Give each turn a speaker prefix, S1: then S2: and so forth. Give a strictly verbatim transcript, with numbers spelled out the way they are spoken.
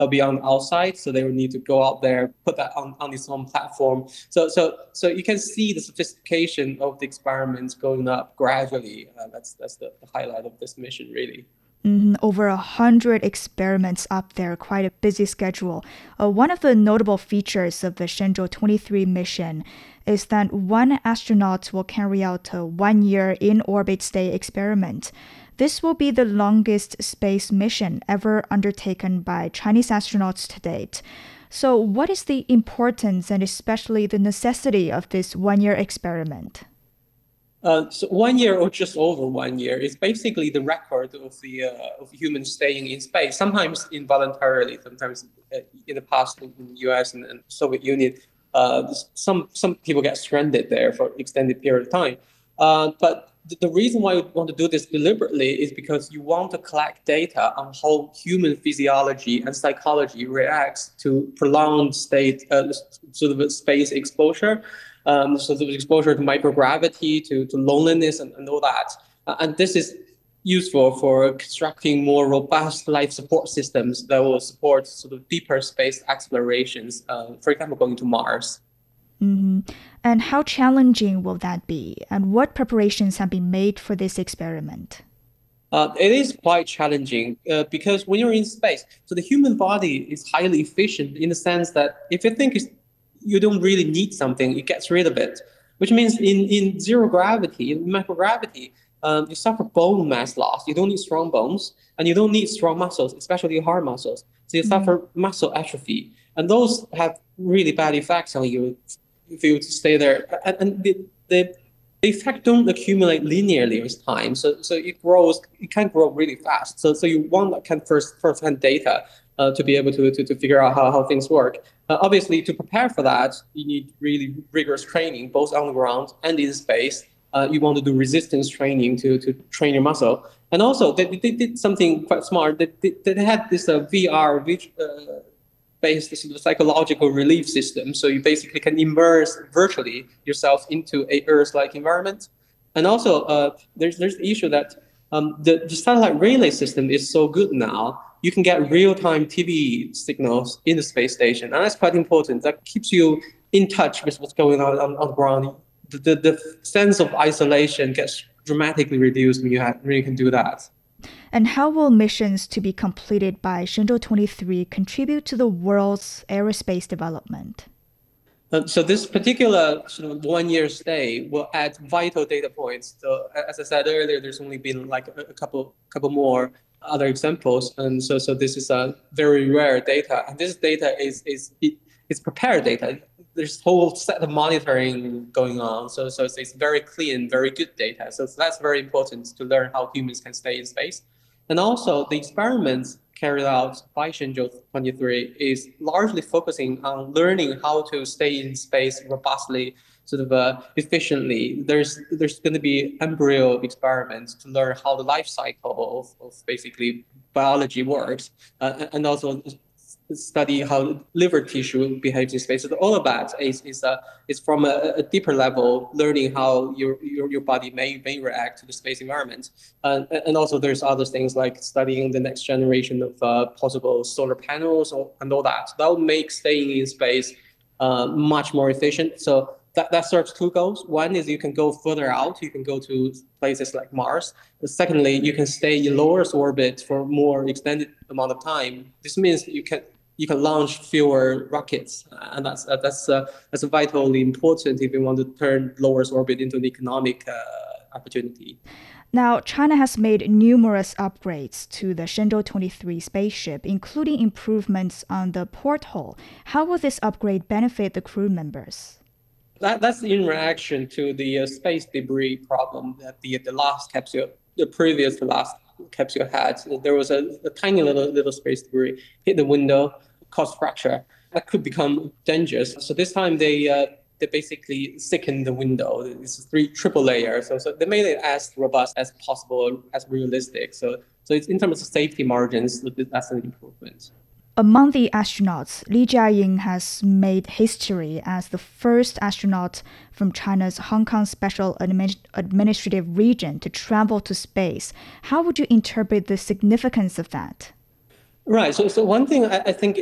S1: uh, be on the outside, so they would need to go out there, put that on, on its own platform. So, so, so you can see the sophistication of the experiments going up gradually. Uh, that's that's the, the highlight of this mission, really.
S2: Mhm, over a hundred experiments up there, quite a busy schedule. Uh, one of the notable features of the Shenzhou twenty-three mission is that one astronaut will carry out a one-year in-orbit stay experiment. This will be the longest space mission ever undertaken by Chinese astronauts to date. So, what is the importance and especially the necessity of this one-year experiment?
S1: Uh, so one year or just over one year is basically the record of the uh, of humans staying in space. Sometimes involuntarily, sometimes uh, in the past in the U S and, and Soviet Union, uh, some some people get stranded there for extended period of time. Uh, but the, the reason why you want to do this deliberately is because you want to collect data on how human physiology and psychology reacts to prolonged state uh, sort of space exposure. Um, so there was exposure to microgravity, to, to loneliness, and, and all that. Uh, and this is useful for constructing more robust life support systems that will support sort of deeper space explorations, uh, for example, going to Mars.
S2: Mhm. And how challenging will that be? And what preparations have been made for this experiment?
S1: Uh, it is quite challenging uh, because when you're in space, so the human body is highly efficient in the sense that if you think it's, you don't really need something, it gets rid of it. Which means in, in zero gravity, in microgravity, um, you suffer bone mass loss. You don't need strong bones, and you don't need strong muscles, especially hard muscles. So you
S2: Mm.
S1: suffer muscle atrophy, and those have really bad effects on you if you stay there. And, and the, the the effect don't accumulate linearly with time. So so it grows, it can grow really fast. So so you want that kind of first first hand data uh, to be able to, to to figure out how, how things work. Uh, obviously, to prepare for that, you need really rigorous training, both on the ground and in space. Uh, you want to do resistance training to, to train your muscle. And also, they, they did something quite smart. They, they, they had this uh, V R, uh, based sort of psychological relief system. So you basically can immerse virtually yourself into a Earth-like environment. And also, uh, there's there's the issue that um, the, the satellite relay system is so good now. You can get real-time T V signals in the space station, and that's quite important. That keeps you in touch with what's going on on, on the ground. The, the, the sense of isolation gets dramatically reduced when you have, when you can do that.
S2: And how will missions to be completed by Shenzhou twenty-three contribute to the world's aerospace development?
S1: Uh, so this particular sort of one-year stay will add vital data points. So as I said earlier, there's only been like a, a couple couple more other examples, and so so this is a very rare data, and this data is is it, it's prepared data. There's a whole set of monitoring going on, so so it's, it's very clean, very good data. So that's very important to learn how humans can stay in space. And also, the experiments carried out by Shenzhou twenty-three is largely focusing on learning how to stay in space robustly, sort of uh, efficiently. There's there's going to be embryo experiments to learn how the life cycle of, of basically biology works, uh, and also study how liver tissue behaves in space. So all of that is is uh, is from a, a deeper level, learning how your your, your body may may react to the space environment. Uh, and also there's other things like studying the next generation of uh, possible solar panels or, and all that. That will make staying in space uh, much more efficient. So that, that serves two goals. One is you can go further out. You can go to places like Mars. Secondly, you can stay in low Earth orbit for more extended amount of time. This means you can you can launch fewer rockets, and that's uh, that's uh, that's vitally important if you want to turn low Earth orbit into an economic uh, opportunity.
S2: Now, China has made numerous upgrades to the Shenzhou twenty-three spaceship, including improvements on the porthole. How will this upgrade benefit the crew members?
S1: That, that's in reaction to the uh, space debris problem that the the last capsule, the previous to last capsule had. There was a, a tiny little little space debris hit the window, caused fracture. That could become dangerous. So this time they uh, they basically thickened the window. It's three triple layers. So, so they made it as robust as possible, as realistic. So so it's in terms of safety margins, that's an improvement.
S2: Among the astronauts, Li Jiaying has made history as the first astronaut from China's Hong Kong Special Admi- Administrative Region to travel to space. How would you interpret the significance of that?
S1: Right. So, so one thing I, I think